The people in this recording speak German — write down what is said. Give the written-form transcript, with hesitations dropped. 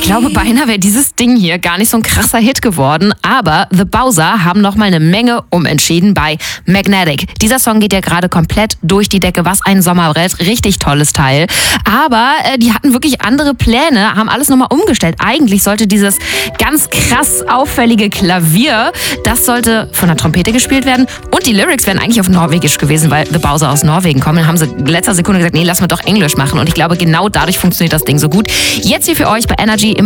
Ich glaube, beinahe wäre dieses Ding hier gar nicht so ein krasser Hit geworden, aber The Bowser haben nochmal eine Menge umentschieden bei Magnetic. Dieser Song geht ja gerade komplett durch die Decke, was ein Sommerbrett, richtig tolles Teil. Aber die hatten wirklich andere Pläne, haben alles nochmal umgestellt. Eigentlich sollte dieses ganz krass auffällige Klavier, das sollte von der Trompete gespielt werden und die Lyrics wären eigentlich auf Norwegisch gewesen, weil The Bowser aus Norwegen kommen. Dann haben sie in letzter Sekunde gesagt, nee, lass mal doch Englisch machen und ich glaube, genau dadurch funktioniert das Ding so gut. Jetzt hier für euch bei Energy